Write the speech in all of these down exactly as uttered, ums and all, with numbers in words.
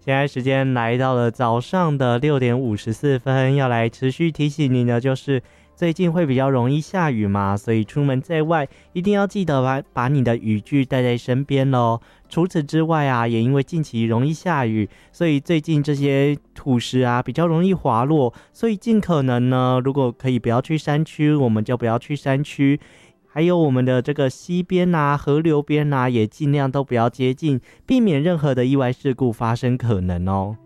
现在时间来到了早上的六点五十四分，要来持续提醒你的就是最近会比较容易下雨嘛，所以出门在外一定要记得把把你的雨具带在身边咯。除此之外啊，也因为近期容易下雨，所以最近这些土石啊比较容易滑落，所以尽可能呢，如果可以不要去山区，我们就不要去山区。还有我们的这个溪边啊、河流边啊，也尽量都不要接近，避免任何的意外事故发生可能哦。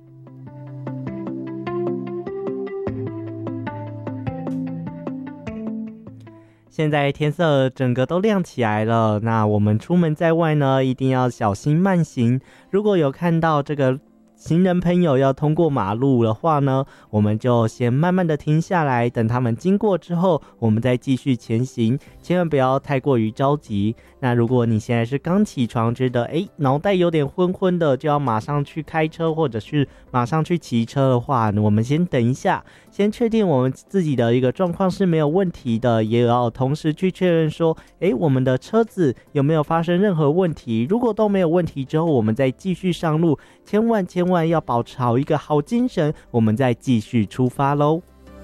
现在天色整个都亮起来了，那我们出门在外呢，一定要小心慢行。如果有看到这个行人朋友要通过马路的话呢，我们就先慢慢的停下来，等他们经过之后，我们再继续前行，千万不要太过于着急。那如果你现在是刚起床，觉得诶脑袋有点昏昏的，就要马上去开车或者是马上去骑车的话，我们先等一下，先确定我们自己的一个状况是没有问题的，也要同时去确认说，诶我们的车子有没有发生任何问题。如果都没有问题之后，我们再继续上路，千万千万要保持好一个好精神，我们再继续出发咯。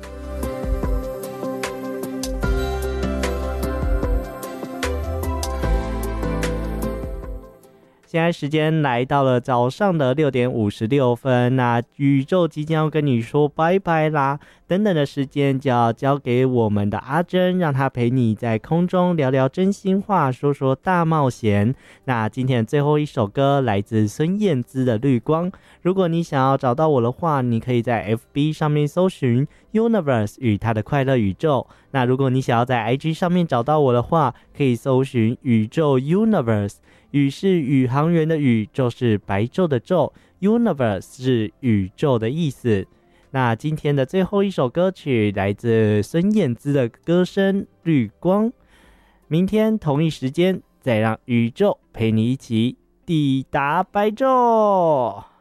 现在时间来到了早上的六点五十六分，那宇宙即将要跟你说拜拜啦，等等的时间就要交给我们的阿珍，让她陪你在空中聊聊真心话，说说大冒险。那今天的最后一首歌来自孙燕姿的《绿光》。如果你想要找到我的话，你可以在 F B 上面搜寻 Universe 与它的快乐宇宙。那如果你想要在 I G 上面找到我的话，可以搜寻宇宙 Universe。宇是宇航员的宇，宙是白昼的昼， Universe 是宇宙的意思。那今天的最后一首歌曲来自孙燕姿的歌声《绿光》。明天同一时间再让宇宙陪你一起抵达白昼。